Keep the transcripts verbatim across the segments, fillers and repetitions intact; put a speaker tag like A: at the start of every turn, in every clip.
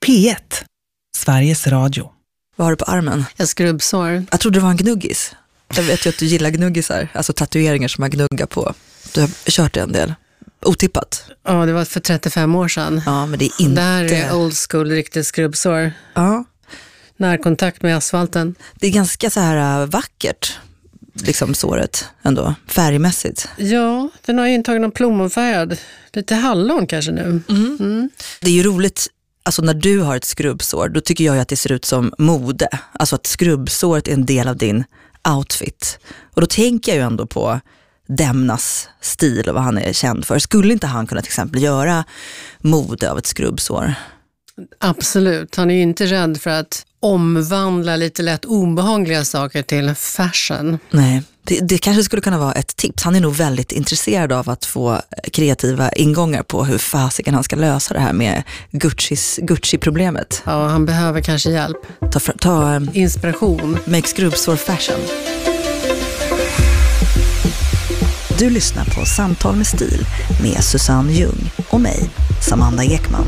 A: P ett. Sveriges Radio.
B: Vad har du på armen?
C: Jag skrubbsår.
B: Jag trodde det var en gnuggis. Jag vet ju att du gillar gnuggisar. Alltså tatueringar som man gnuggar på. Du har kört det en del. Otippat.
C: Ja, det var för trettiofem år sedan.
B: Ja, men det är inte...
C: Det här är old school, riktigt skrubbsår.
B: Ja.
C: Närkontakt med asfalten.
B: Det är ganska så här uh, vackert. Liksom såret ändå. Färgmässigt.
C: Ja, den har ju intagit någon plommonfärgad. Lite hallon kanske nu.
B: Mm. Mm. Det är ju roligt. Alltså när du har ett skrubbsår, då tycker jag ju att det ser ut som mode. Alltså att skrubbsåret är en del av din outfit. Och då tänker jag ju ändå på Demnas stil och vad han är känd för. Skulle inte han kunna till exempel göra mode av ett skrubbsår?
C: Absolut. Han är ju inte rädd för att omvandla lite lätt obehagliga saker till fashion.
B: Nej, det, det kanske skulle kunna vara ett tips. Han är nog väldigt intresserad av att få kreativa ingångar på hur fasiken han ska lösa det här med Guccis, Gucci-problemet.
C: Ja, han behöver kanske hjälp.
B: Ta, ta
C: inspiration.
B: Make skrubbsår fashion. Du lyssnar på Samtal med stil med Susanne Ljung och mig, Samanda Ekman.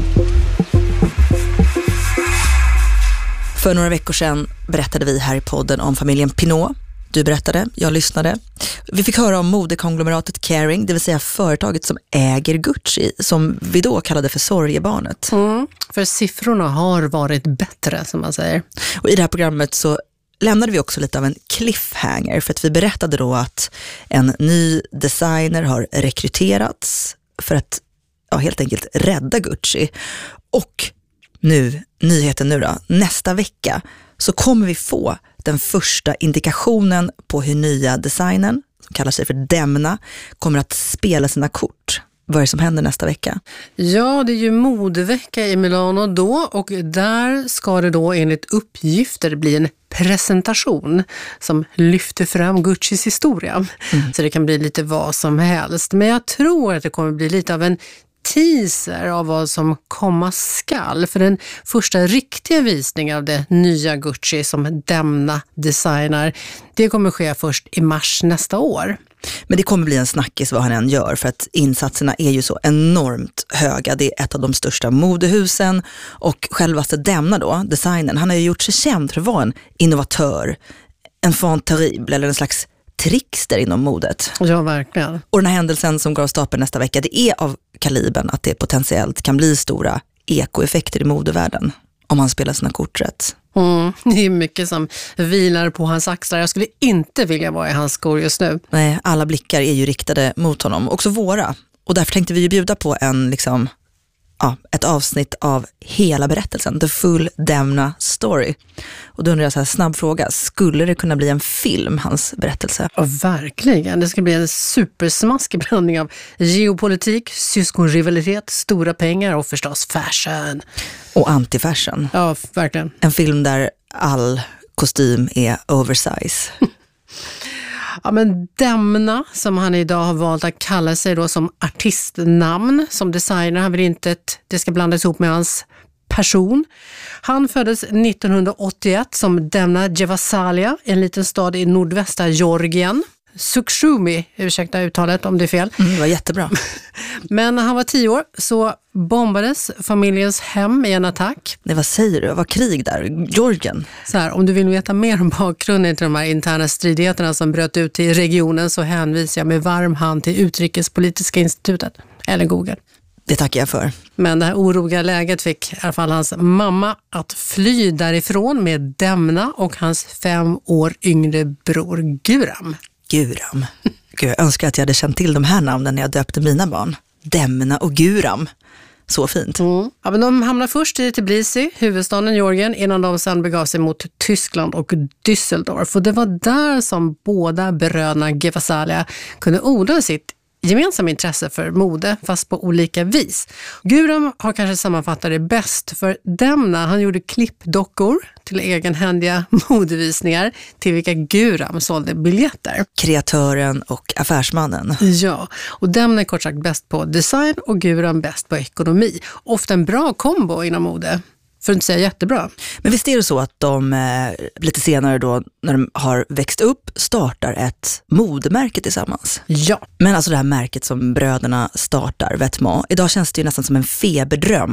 B: För några veckor sedan berättade vi här i podden om familjen Pinault. Du berättade, jag lyssnade. Vi fick höra om modekonglomeratet Kering, det vill säga företaget som äger Gucci, som vi då kallade för sorgebarnet.
C: Mm, för siffrorna har varit bättre, som man säger.
B: Och i det här programmet så lämnade vi också lite av en cliffhanger, för att vi berättade då att en ny designer har rekryterats för att ja, helt enkelt rädda Gucci. Och nu, nyheten nu då, nästa vecka så kommer vi få den första indikationen på hur nya designern, som kallar sig för Demna, kommer att spela sina kort. Vad är det som händer nästa vecka?
C: Ja, det är ju modevecka i Milano då, och där ska det då enligt uppgifter bli en presentation som lyfter fram Guccis historia. Mm. Så det kan bli lite vad som helst. Men jag tror att det kommer bli lite av en teaser av vad som komma skall. För den första riktiga visningen av det nya Gucci som Demna designar, det kommer ske först i mars nästa år.
B: Men det kommer bli en snackis vad han än gör, för att insatserna är ju så enormt höga. Det är ett av de största modehusen, och självaste Demna då, designern, han har ju gjort sig känd för att vara en innovatör, en fan terrible eller en slags trickster inom modet.
C: Ja, verkligen.
B: Och den här händelsen som går av stapeln nästa vecka, det är av kalibern att det potentiellt kan bli stora ekoeffekter i modevärlden om han spelar sina kort rätt.
C: Mm, det är mycket som vilar på hans axlar. Jag skulle inte vilja vara i hans skor just nu.
B: Nej, alla blickar är ju riktade mot honom, också våra. Och därför tänkte vi ju bjuda på en liksom, ja, ett avsnitt av hela berättelsen, The Full Demna Story. Och då undrar jag så här, snabb fråga, skulle det kunna bli en film, hans berättelse?
C: Ja, verkligen. Det ska bli en supersmaskig blandning av geopolitik, syskonrivalitet, stora pengar och förstås fashion.
B: Och anti-fashion.
C: Ja, verkligen.
B: En film där all kostym är oversize.
C: Ja, men Demna, som han idag har valt att kalla sig då som artistnamn, som designer, han vill inte att det ska blandas ihop med hans person. Han föddes nittonhundraåttioett som Demna Gvasalia, en liten stad i nordvästra Georgien. Sukshumi, ursäkta uttalet om det är fel.
B: Mm, det var jättebra.
C: Men när han var tio år så bombades familjens hem i en attack.
B: Det, vad säger du? Det var krig där, Georgien.
C: Så här, om du vill veta mer om bakgrunden till de här interna stridigheterna som bröt ut i regionen, så hänvisar jag med varm hand till Utrikespolitiska institutet, eller Google.
B: Det tackar jag för.
C: Men det här oroliga läget fick i alla fall hans mamma att fly därifrån med Demna och hans fem år yngre bror Guram.
B: Guram. Gud, jag önskar att jag hade känt till de här namnen när jag döpte mina barn. Demna och Guram. Så fint.
C: Mm. Ja, men de hamnar först i Tbilisi, huvudstaden Georgien, innan de sedan begav sig mot Tyskland och Düsseldorf. Och det var där som båda bröderna Gvasalia kunde odla sitt gemensamma intresse för mode, fast på olika vis. Guram har kanske sammanfattat det bäst, för Demna, han gjorde klippdockor till egenhändiga modevisningar till vilka Guram sålde biljetter.
B: Kreatören och affärsmannen.
C: Ja, och Demna är kort sagt bäst på design och Guram bäst på ekonomi. Ofta en bra kombo inom mode. För att inte säga jättebra.
B: Men visst är det så att de eh, lite senare då, när de har växt upp, startar ett modemärke tillsammans?
C: Ja.
B: Men alltså det här märket som bröderna startar, Vetements, idag känns det ju nästan som en feberdröm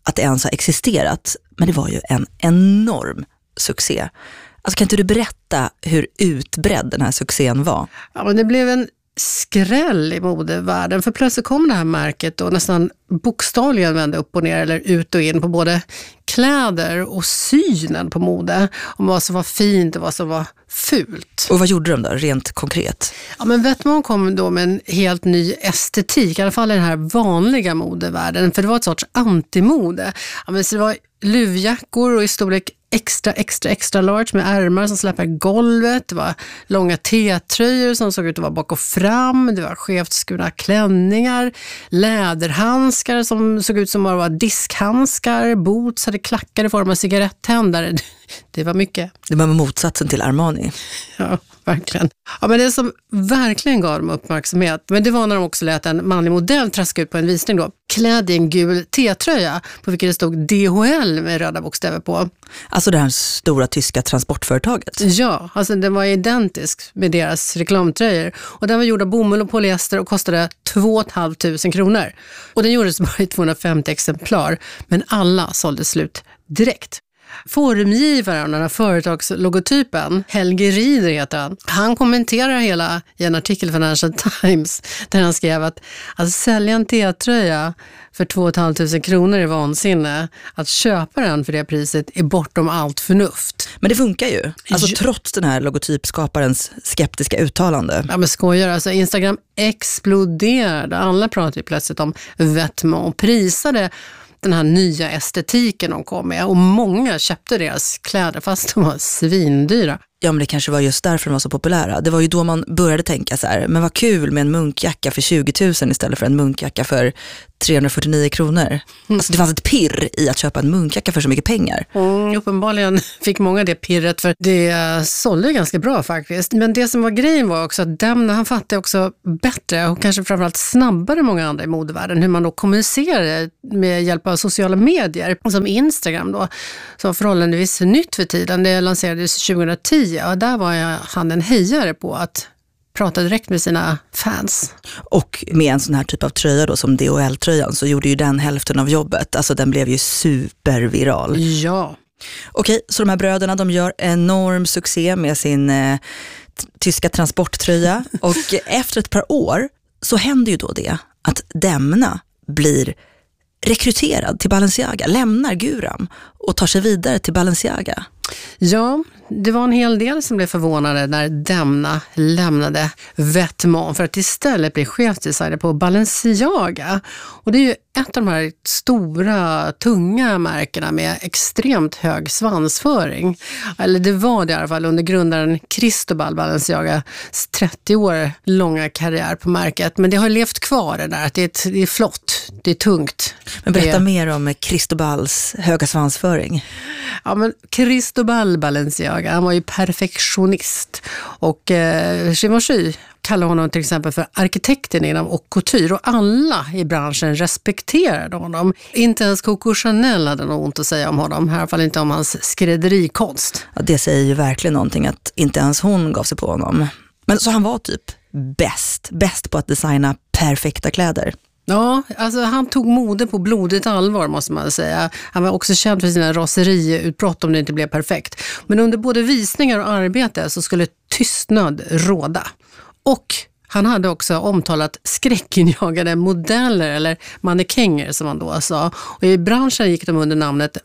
B: att det ens har existerat. Men det var ju en enorm succé. Alltså kan inte du berätta hur utbredd den här succén var?
C: Ja, men det blev en skräll i modevärlden, för plötsligt kom det här märket och nästan bokstavligen vände upp och ner eller ut och in på både kläder och synen på mode, om vad som var fint och vad som var fult.
B: Och vad gjorde de då, rent konkret?
C: Ja, men Vetements kom då med en helt ny estetik, i alla fall i den här vanliga modevärlden, för det var ett sorts antimode. Ja, men så det var luvjackor och i storlek extra, extra, extra large med ärmar som släpper golvet. Det var långa T-tröjor som såg ut att vara bak och fram. Det var skevt skurna klänningar, läderhandskar som såg ut som att vara diskhandskar, boots hade klackar i form av cigaretttändare. Det var mycket.
B: Det var motsatsen till Armani.
C: Ja, verkligen. Ja, men det som verkligen gav dem uppmärksamhet, men det var när de också lät en manlig modell traska ut på en visning då, klädd i en gul T-tröja på vilken det stod D H L med röda bokstäver på.
B: Alltså det här stora tyska transportföretaget?
C: Ja, alltså den var identisk med deras reklamtröjor. Och den var gjord av bomull och polyester och kostade två tusen femhundra kronor. Och den gjordes bara i tvåhundrafemtio exemplar, men alla sålde slut direkt. Formgivaren av den här företagslogotypen, Helge Rieder heter han, han kommenterar hela i en artikel i Financial Times där han skrev att att sälja en T-tröja för två tusen femhundra kronor är vansinne. Att köpa den för det priset är bortom allt förnuft.
B: Men det funkar ju. Alltså ja. Trots den här logotypskaparens skeptiska uttalande.
C: Ja, men skojar. Alltså Instagram exploderade. Alla pratade ju plötsligt om Vetements och prisade den här nya estetiken de kom med. Och många köpte deras kläder fast de var svindyra.
B: Ja, men det kanske var just därför de var så populära. Det var ju då man började tänka så här, men vad kul med en munkjacka för tjugo tusen istället för en munkjacka för trehundrafyrtionio kronor. Mm. Alltså det fanns ett pirr i att köpa en munkjacka för så mycket pengar.
C: Mm, uppenbarligen fick många det pirret, för det sålde ganska bra faktiskt. Men det som var grejen var också att Demna, han fattade också bättre och kanske framförallt snabbare än många andra i modevärlden hur man då kommunicerade med hjälp av sociala medier som Instagram då, som var förhållandevis nytt för tiden. Det lanserades tjugohundratio. Ja, där var jag, han en hejare på att prata direkt med sina fans.
B: Och med en sån här typ av tröja då, som D H L-tröjan, så gjorde ju den hälften av jobbet. Alltså den blev ju superviral.
C: Ja.
B: Okej, så de här bröderna, de gör enorm succé med sin eh, t- tyska transporttröja. Och efter ett par år så händer ju då det att Demna blir rekryterad till Balenciaga, lämnar Guram och tar sig vidare till Balenciaga.
C: Ja, det var en hel del som blev förvånade när Demna lämnade Vetements för att istället bli chefsdesigner på Balenciaga. Och det är ju ett av de här stora, tunga märkena med extremt hög svansföring. Eller det var det i alla fall under grundaren Cristobal Balenciagas trettio år långa karriär på märket. Men det har levt kvar det där, att det är, ett, det är flott, det är tungt.
B: Men berätta
C: det...
B: mer om Cristobals höga svansföring.
C: Ja, men Cristobal Balenciaga, han var ju perfektionist. Och eh, Givenchy kallar honom till exempel för arkitekten inom haute couture, och alla i branschen respekterade honom. Inte ens Coco Chanel hade något ont att säga om honom, i alla fall inte om hans skrädderikonst.
B: Ja, det säger ju verkligen någonting att inte ens hon gav sig på honom. Men så han var typ bäst, bäst på att designa perfekta kläder.
C: Ja, alltså han tog mode på blodigt allvar måste man säga. Han var också känd för sina raseriutbrott om det inte blev perfekt. Men under både visningar och arbete så skulle tystnad råda. Och han hade också omtalat skräckinjagade modeller eller mannekänger som han då sa. Och i branschen gick de under namnet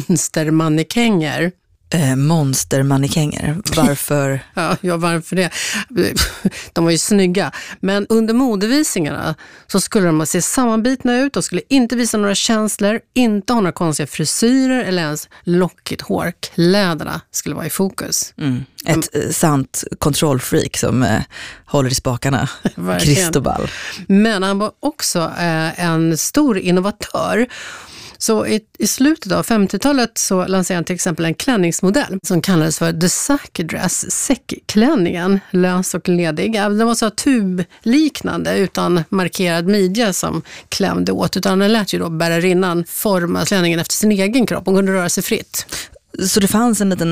C: monstermannekänger.
B: Eh, monstermannekänger. Varför?
C: ja, ja, varför det? De var ju snygga. Men under modevisningarna så skulle de se sammanbitna ut och skulle inte visa några känslor, inte ha några konstiga frisyrer eller ens lockigt hår. Kläderna skulle vara i fokus.
B: Mm. Ett mm. sant kontrollfreak som eh, håller i spakarna. Cristobal.
C: Men han var också eh, en stor innovatör. Så i, i slutet av femtiotalet så lanserade han till exempel en klänningsmodell som kallades för The Sack Dress, säckklänningen, lös och ledig. Den var så tubliknande utan markerad midja som klämde åt, utan den lät ju då bärarinnan forma klänningen efter sin egen kropp. Hon kunde röra sig fritt.
B: Så det fanns en liten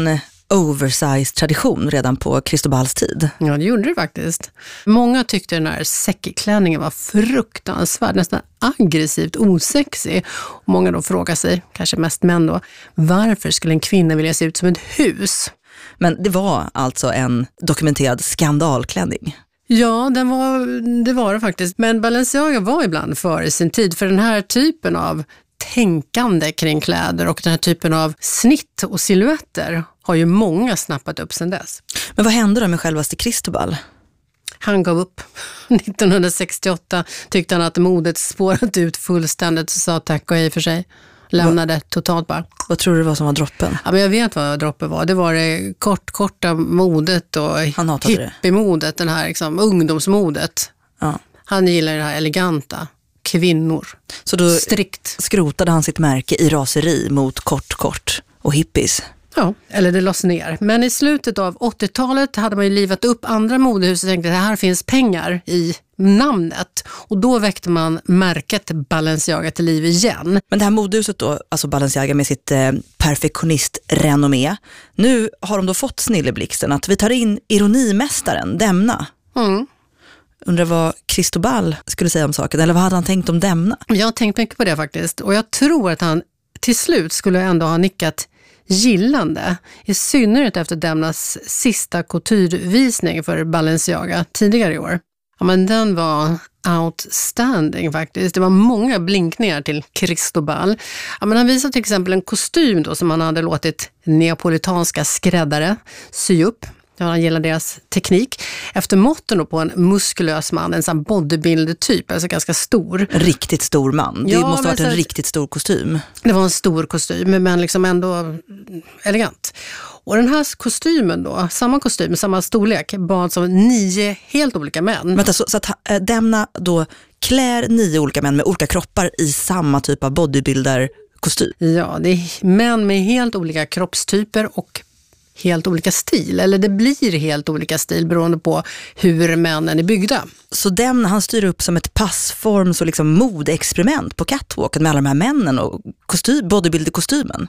B: oversize-tradition redan på Cristobals tid.
C: Ja, det gjorde det faktiskt. Många tyckte den här säckklänningen var fruktansvärd, nästan aggressivt osexig. Och många då frågar sig, kanske mest män då, varför skulle en kvinna vilja se ut som ett hus?
B: Men det var alltså en dokumenterad skandalklänning.
C: Ja, den var, det var det faktiskt. Men Balenciaga var ibland före sin tid, för den här typen av tänkande kring kläder och den här typen av snitt och silhuetter har ju många snappat upp sedan dess.
B: Men vad hände då med självaste Cristobal?
C: Han gav upp. nittonhundrasextioåtta tyckte han att modet spårat ut fullständigt och sa tack och hej för sig. Lämnade Va? totalt bara.
B: Vad tror du det var som var droppen?
C: Ja, men jag vet vad droppen var. Det var det kort, korta modet och hippiemodet, den här liksom, ungdomsmodet. Ja. Han gillar det här eleganta. Kvinnor.
B: Så då
C: strikt
B: skrotade han sitt märke i raseri mot kort, kort och hippies.
C: Ja, eller det lades ner. Men i slutet av åttiotalet hade man ju livat upp andra modehus och tänkte att här finns pengar i namnet. Och då väckte man märket Balenciaga till liv igen.
B: Men det här modehuset då, alltså Balenciaga med sitt eh, perfektionist-renommé. Nu har de då fått snilleblixten att vi tar in ironimästaren, Demna. Mm. Undrar vad Cristobal skulle säga om saken, eller vad hade han tänkt om Demna?
C: Jag har tänkt mycket på det faktiskt, och jag tror att han till slut skulle ändå ha nickat gillande, i synnerhet efter Demnas sista couturevisning för Balenciaga tidigare i år. Ja, men den var outstanding faktiskt. Det var många blinkningar till Cristobal. Ja, men han visade till exempel en kostym då som han hade låtit neapolitanska skräddare sy upp. Ja, han gillar deras teknik. Efter måtten på en muskulös man, en sån bodybuilder-typ, alltså ganska stor.
B: Riktigt stor man. Det
C: ja,
B: måste ha varit en
C: så,
B: riktigt stor kostym.
C: Det var en stor kostym, men liksom ändå elegant. Och den här kostymen då, samma kostym, samma storlek, bads av nio helt olika män.
B: Vänta, så, så att äh, Demna då klär nio olika män med olika kroppar i samma typ av bodybuilder-kostym?
C: Ja, det är män med helt olika kroppstyper och helt olika stil, eller det blir helt olika stil beroende på hur männen är byggda.
B: Så den, han styr upp som ett passforms och liksom modeexperiment på catwalken med alla de här männen och kostym, bodybuilder-kostymen.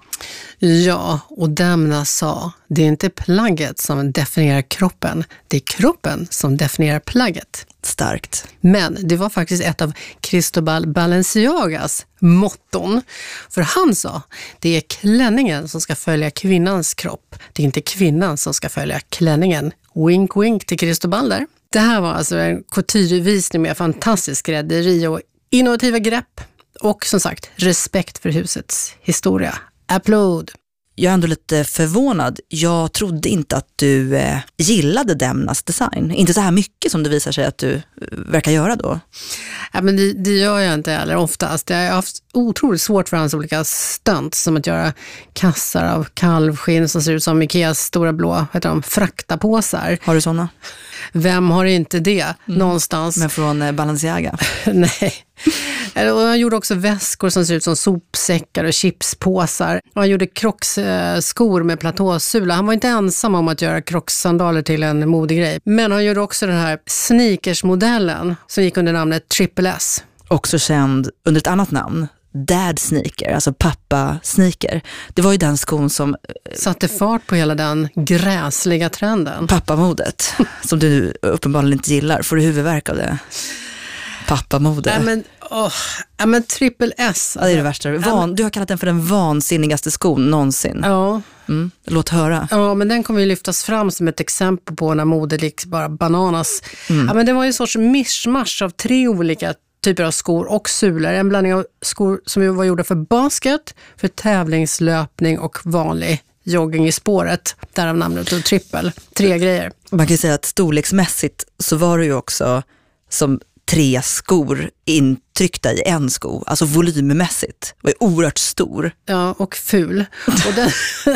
C: Ja, och Demna sa, det är inte plagget som definierar kroppen, det är kroppen som definierar plagget.
B: Starkt.
C: Men det var faktiskt ett av Cristobal Balenciagas motton. För han sa, det är klänningen som ska följa kvinnans kropp. Det är inte kvinnan som ska följa klänningen. Wink wink till Cristobal där. Det här var alltså en couturevisning med fantastisk skrädderi och innovativa grepp. Och som sagt, respekt för husets historia. Applåd!
B: Jag är ändå lite förvånad. Jag trodde inte att du eh, gillade Demnas design. Inte så här mycket som det visar sig att du eh, verkar göra då.
C: Ja, men det, det gör jag inte heller oftast. Jag har haft otroligt svårt för hans olika stunts, som att göra kassar av kalvskinn som ser ut som Ikeas stora blå heter de, fraktapåsar.
B: Har du såna?
C: Vem har inte det?
B: Mm.
C: Någonstans.
B: Men från eh, Balenciaga?
C: Nej. Och han gjorde också väskor som ser ut som sopsäckar och chipspåsar. Och han gjorde krocksskor med platåsula. Han var inte ensam om att göra krockssandaler till en modegrej. Men han gjorde också den här sneakersmodellen som gick under namnet Triple S.
B: Också känd under ett annat namn. Dad sneaker, alltså pappa sneaker. Det var ju den skon som
C: satte fart på hela den gräsliga trenden.
B: Pappamodet, som du uppenbarligen inte gillar. Får du huvudvärk av det? Pappamode.
C: Ja, men, oh, ja, men triple S. Alltså.
B: Ja, det är det värsta. Van, du har kallat den för den vansinnigaste skon någonsin.
C: Ja.
B: Mm, låt höra.
C: Ja, men den kommer ju lyftas fram som ett exempel på när mode liksom bara bananas. Mm. Ja, men det var ju en sorts mischmasch av tre olika typer av skor och sulor. En blandning av skor som var gjorda för basket, för tävlingslöpning och vanlig jogging i spåret. Därav namnet och trippel. Tre grejer.
B: Man kan ju säga att storleksmässigt så var det ju också som tre skor intryckta i en sko. Alltså volymmässigt. Var ju oerhört stor.
C: Ja, och ful. Och den,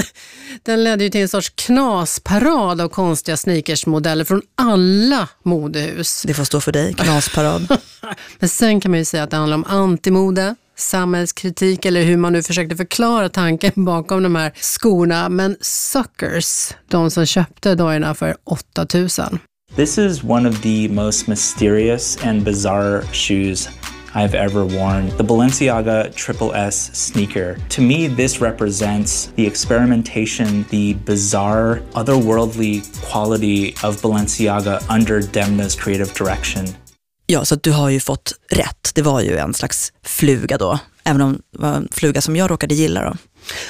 C: den ledde ju till en sorts knasparad av konstiga sneakersmodeller från alla modehus.
B: Det får stå för dig, knasparad.
C: Men sen kan man ju säga att det handlar om antimode, samhällskritik eller hur man nu försökte förklara tanken bakom de här skorna. Men suckers, de som köpte dojorna för åtta tusen.
D: This is one of the most mysterious and bizarre shoes I've ever worn. The Balenciaga Triple S sneaker. To me, this represents the experimentation, the bizarre, otherworldly quality of Balenciaga under Demna's creative direction.
B: Ja, så att du har ju fått rätt. Det var ju en slags fluga då. Även om det var en fluga som jag råkade gilla då.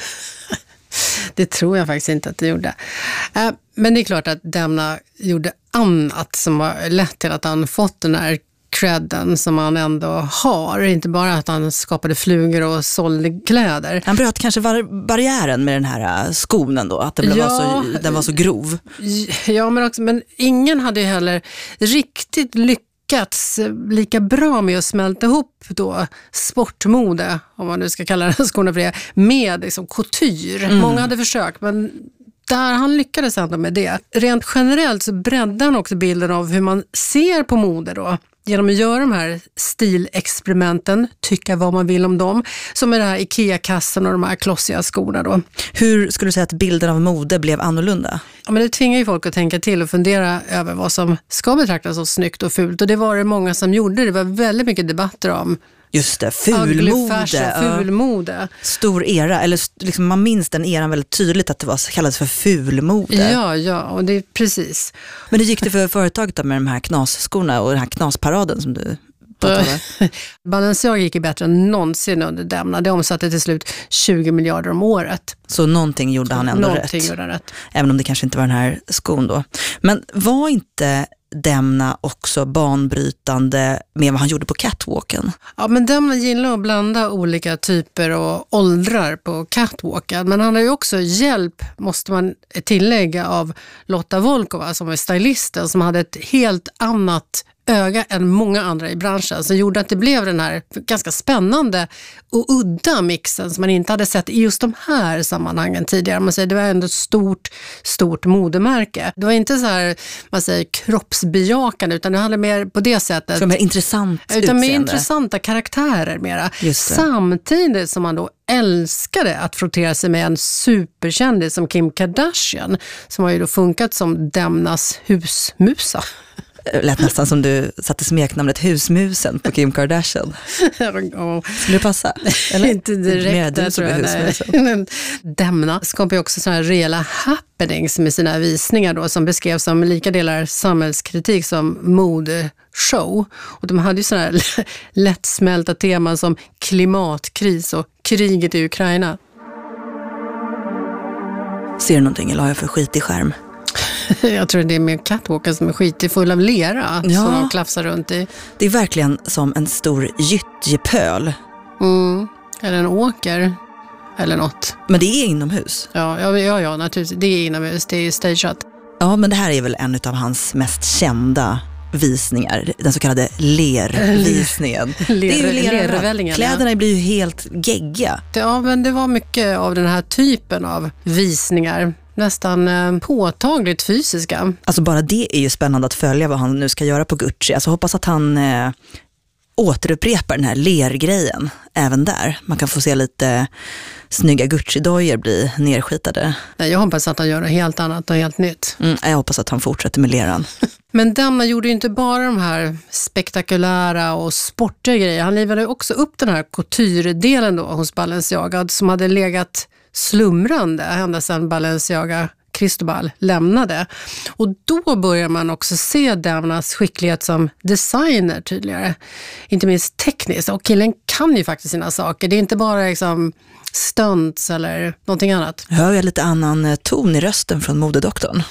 C: Det tror jag faktiskt inte att det gjorde. Men det är klart att Demna gjorde annat som har lett till att han fått den här credden som han ändå har. Inte bara att han skapade flugor och sålde kläder.
B: Han bröt kanske var- barriären med den här skonen då. Att den,
C: Ja.
B: var, så, den var så grov.
C: Ja, men, också, men ingen hade ju heller riktigt lyckats lika bra med att smälta ihop då sportmode, om man nu ska kalla det skorna för det, med liksom couture. Mm. Många hade försökt, men där han lyckades ändå med det. Rent generellt så breddade han också bilden av hur man ser på mode då. Genom att göra de här stilexperimenten, tycka vad man vill om dem. Som med den här Ikea-kassen och de här klossiga skorna då.
B: Hur skulle du säga att bilden av mode blev annorlunda?
C: Ja, men det tvingar ju folk att tänka till och fundera över vad som ska betraktas som snyggt och fult. Och det var det många som gjorde. Det var väldigt mycket debatter om
B: Just det, fulmode.
C: fulmode.
B: Stor era, eller liksom man minns den eran väldigt tydligt att det var kallades för fulmode.
C: Ja, ja, och det är precis.
B: Men hur gick det för företaget då med de här knasskorna och den här knasparaden som du pratade om?
C: Balenciaga gick ju bättre än någonsin under Demna. Det omsatte till slut tjugo miljarder om året.
B: Så någonting gjorde han ändå
C: någonting
B: rätt.
C: Gjorde han rätt.
B: Även om det kanske inte var den här skon då. Men var inte Demna också banbrytande med vad han gjorde på catwalken?
C: Ja, men Demna gillar att blanda olika typer och åldrar på catwalken. Men han har ju också hjälp, måste man tillägga, av Lotta Volkova som var stylisten, som hade ett helt annat öga än många andra i branschen, som gjorde att det blev den här ganska spännande och udda mixen som man inte hade sett i just de här sammanhangen tidigare. Man säger, det var ändå ett stort, stort modemärke. Det var inte så här, man säger, kroppsbejakande, utan det handlade mer på det sättet.
B: Som är intressant
C: utan
B: utseende.
C: med intressanta karaktärer mera.
B: Just det.
C: Samtidigt som man då älskade att frottera sig med en superkändis som Kim Kardashian, som har ju då funkat som Demnas husmusa.
B: Lät nästan som du satte smeknamnet husmusen på Kim Kardashian.
C: Ja.
B: Skulle det passa? Eller?
C: Inte direkt.
B: Mer du som är husmusen.
C: Demna skapar ju också sådana här rejäla happenings med sina visningar då, som beskrevs som lika delar samhällskritik som modeshow. Och de hade ju sådana här lättsmälta teman som klimatkris och kriget i Ukraina.
B: Ser du någonting eller har jag för skit i skärm?
C: Jag tror det är med catwalken som är skitig full av lera,
B: ja,
C: som de klafsar runt i.
B: Det är verkligen som en stor gyttjepöl.
C: Mm. Eller en åker. Eller något.
B: Men det är inomhus.
C: Ja, ja, ja, ja naturligtvis. Det är inomhus, det är stageat.
B: Ja, men det här är väl en av hans mest kända visningar. Den så kallade lervisningen.
C: Ler,
B: det är ju
C: lervällingen.
B: Kläderna blir ju helt gegga.
C: Ja, men det var mycket av den här typen av visningar. Nästan eh, påtagligt fysiska.
B: Alltså bara det är ju spännande att följa vad han nu ska göra på Gucci. Alltså hoppas att han eh, återupprepar den här lergrejen även där. Man kan få se lite snygga Gucci-dojor bli nerskitade.
C: Jag hoppas att han gör något helt annat och helt nytt.
B: Mm, jag hoppas att han fortsätter med leran.
C: Men Demna gjorde ju inte bara de här spektakulära och sportiga grejer. Han livade också upp den här couture-delen då hos Balenciaga som hade legat slumrande ända sedan Balenciaga Cristobal lämnade. Och då börjar man också se Demnas skicklighet som designer tydligare. Inte minst tekniskt. Och killen kan ju faktiskt sina saker. Det är inte bara liksom stunts eller någonting annat.
B: Hör jag lite annan ton i rösten från modedoktorn?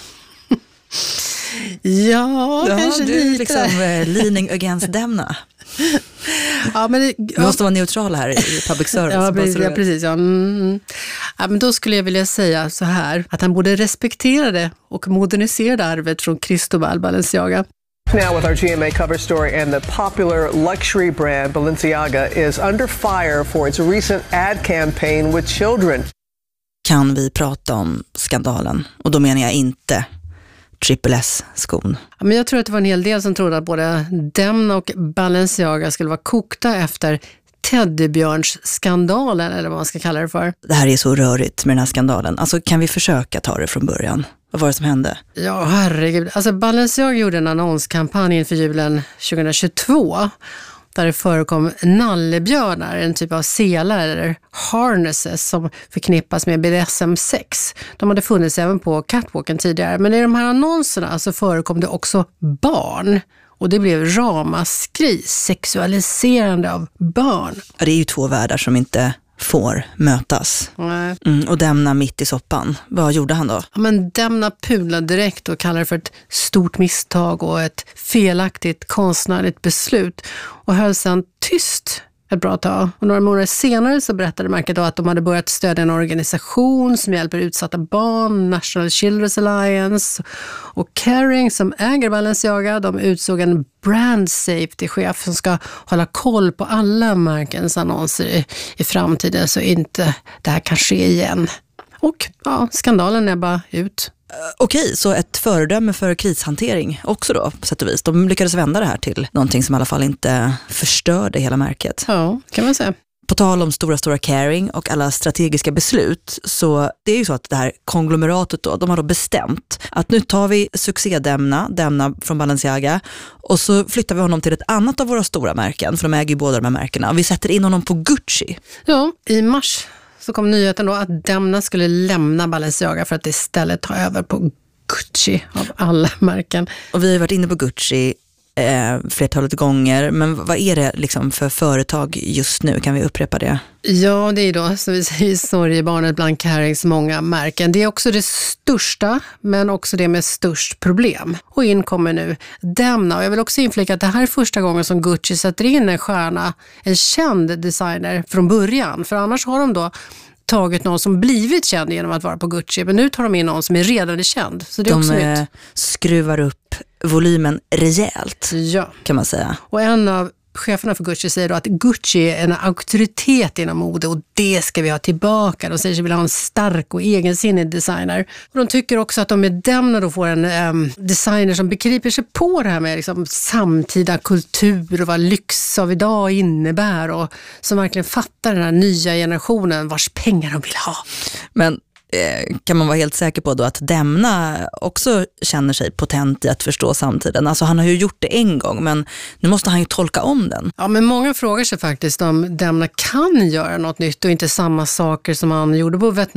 C: Ja, ja, kanske
B: du
C: lite.
B: Liksom uh, leaning against Demna.
C: Ja, men det,
B: Vi måste vara neutrala här i public service.
C: Ja, precis. Ja, precis ja. Mm. Ja, men då skulle jag vilja säga så här, att han borde respektera det och modernisera arvet från Cristobal Balenciaga.
E: Now with our G M A cover story, and the popular luxury brand Balenciaga is under fire for its recent ad campaign with children.
B: Kan vi prata om skandalen? Och då menar jag inte Triple S-skon.
C: Ja, men jag tror att det var en hel del som trodde att både Demna och Balenciaga skulle vara kokta efter teddybjörnsskandalen, eller vad man ska kalla det för.
B: Det här är så rörigt med den här skandalen. Alltså kan vi försöka ta det från början? Vad var det som hände?
C: Ja, herregud. Alltså Balenciaga gjorde en annonskampanj inför julen tjugohundratjugotvå. där det förekom nallebjörnar, en typ av selar eller harnesses som förknippas med B D S M sex. De hade funnits även på catwalken tidigare, men i de här annonserna så förekom det också barn. Och det blev ramaskri, sexualiserande av barn.
B: Ja, det är ju två världar som inte får mötas.
C: Nej.
B: Mm, och Demna mitt i soppan. Vad gjorde han då?
C: Ja, men Demna pulade direkt och kallade det för ett stort misstag och ett felaktigt konstnärligt beslut. Och höll sedan tyst ett bra tag. Och några månader senare så berättade märket då att de hade börjat stödja en organisation som hjälper utsatta barn, National Children's Alliance, och Kering som äger Balenciaga. De utsåg en brand safety-chef som ska hålla koll på alla märkens annonser i, i framtiden så inte det här kan ske igen. Och ja, skandalen är bara ut.
B: Okej, så ett föredöme för krishantering också då, på sätt och vis. De lyckades vända det här till någonting som i alla fall inte förstörde hela märket.
C: Ja, kan man säga.
B: På tal om stora, stora Kering och alla strategiska beslut, så det är ju så att det här konglomeratet då, de har då bestämt att nu tar vi succédämna, Demna från Balenciaga, och så flyttar vi honom till ett annat av våra stora märken, för de äger ju båda de här märkena, och vi sätter in honom på Gucci.
C: Ja, i mars så kom nyheten då att Demna skulle lämna Balenciaga för att istället ta över på Gucci av alla märken.
B: Och vi har varit inne på Gucci eh, flertalet gånger, men vad är det liksom för företag just nu? Kan vi upprepa det?
C: Ja, det är då, som vi säger, sorgebarnet bland Kerings många märken. Det är också det största, men också det med störst problem. Och in kommer nu Demna. Och jag vill också inflika att det här är första gången som Gucci sätter in en stjärna, en känd designer från början. För annars har de då tagit någon som blivit känd genom att vara på Gucci. Men nu tar de in någon som är redan känd. Så det är
B: de
C: också
B: eh,
C: nytt.
B: skruvar upp volymen rejält,
C: Ja.
B: kan man säga.
C: Och en av cheferna för Gucci säger då att Gucci är en auktoritet inom mode och det ska vi ha tillbaka. De säger sig vilja ha en stark och egensinnig designer. Och de tycker också att de med Demna då får en um, designer som begriper sig på det här med liksom, samtida kultur och vad lyx av idag innebär och som verkligen fattar den här nya generationen vars pengar de vill ha.
B: Men kan man vara helt säker på då att Demna också känner sig potent i att förstå samtiden? Alltså han har ju gjort det en gång, men nu måste han ju tolka om den.
C: Ja, men många frågar sig faktiskt om Demna kan göra något nytt och inte samma saker som han gjorde på Vietnam.